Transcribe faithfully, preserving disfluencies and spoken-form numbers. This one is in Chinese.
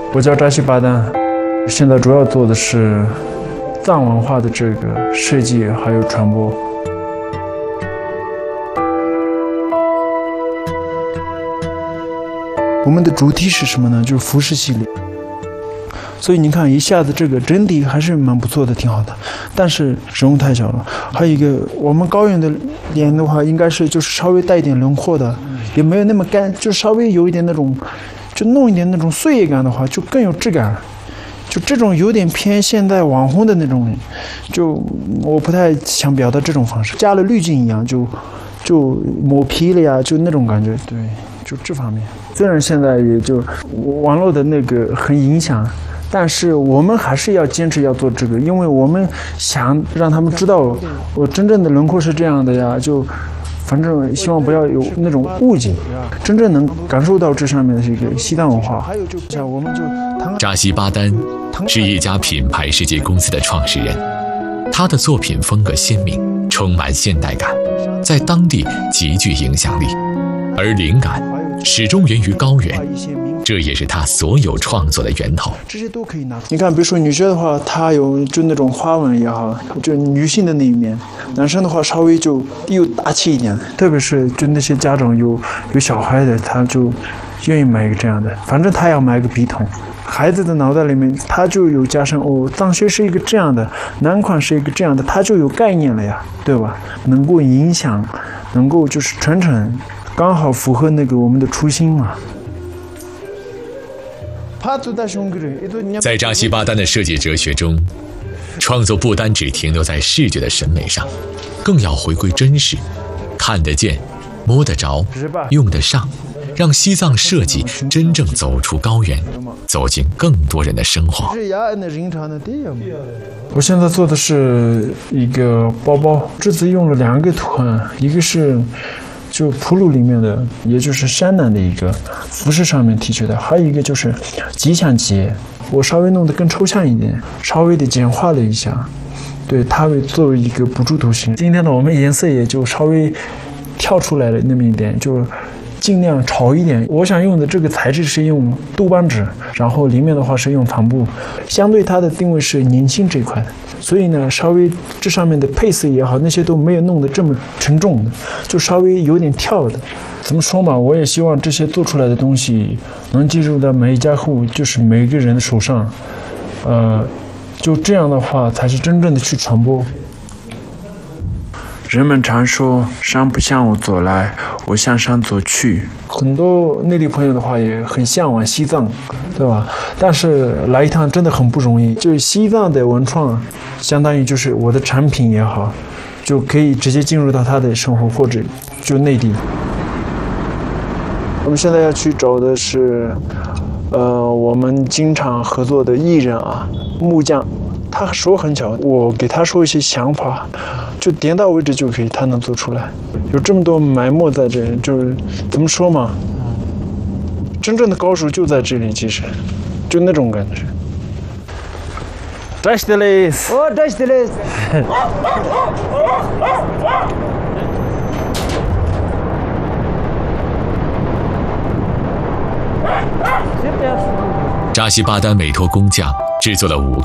我叫扎西巴丹，现在主要做的是藏文化的这个设计还有传播。我们的主题是什么呢？就是服饰系列。所以你看，一下子这个整体还是蛮不错的，挺好的。但是使用太小了。还有一个，我们高原的脸的话，应该是就是稍微带一点轮廓的，也没有那么干，就稍微有一点那种，就弄一点那种岁月感的话，就更有质感。就这种有点偏现代网红的那种，就我不太想表达这种方式，加了滤镜一样，就就抹皮了呀，就那种感觉，对，就这方面。虽然现在也就网络的那个很影响。但是我们还是要坚持要做这个，因为我们想让他们知道我真正的轮廓是这样的呀，就反正希望不要有那种误解，真正能感受到这上面的这个西藏文化。还有就像我们就扎西巴丹是一家品牌设计公司的创始人，他的作品风格鲜明，充满现代感，在当地极具影响力，而灵感始终源于高原。这也是他所有创作的源头。 这些都可以拿。你看，比如说女生的话，她有就那种花纹也好，就女性的那一面；男生的话，稍微就又大气一点。特别是就那些家长有有小孩的，他就愿意买一个这样的。反正他要买个笔筒。孩子的脑袋里面，他就有加深哦，藏靴是一个这样的，男款是一个这样的，他就有概念了呀，对吧？能够影响，能够就是传承，刚好符合那个我们的初心嘛。 在扎西巴丹的设计哲学中，创作不单只停留在视觉的审美上，更要回归真实，看得见、摸得着、用得上，让西藏设计真正走出高原，走进更多人的生活。 我现在做的是一个包包，这次用了两个图案，一个是就普鲁里面的，也就是山南的一个服饰上面提取的，还有一个就是吉祥节，我稍微弄得更抽象一点，稍微的简化了一下，对，它会作为一个补助图形。今天呢，我们颜色也就稍微跳出来了那么一点，就尽量潮一点。我想用的这个材质是用杜邦纸，然后里面的话是用帆布，相对它的定位是年轻这一块的。所以呢，稍微这上面的配色也好，那些都没有弄得这么沉重的，就稍微有点跳的。怎么说嘛，我也希望这些做出来的东西能进入到每一家户，就是每一个人的手上，呃，就这样的话才是真正的去传播。人们常说山不向我走来，我向山走去。很多内地朋友的话也很向往西藏，对吧？但是来一趟真的很不容易。就是西藏的文创，相当于就是我的产品也好，就可以直接进入到他的生活，或者就内地。我们现在要去找的是，呃，我们经常合作的艺人啊，木匠。他手很巧，我给他说一些想法，就点到为止就可以，他能做出来。有这么多埋没在这里，就是怎么说嘛，真正的高手就在这里，其实就那种感觉。扎西德雷斯， 哦，扎西德雷斯。 扎西巴丹委托工匠制作了五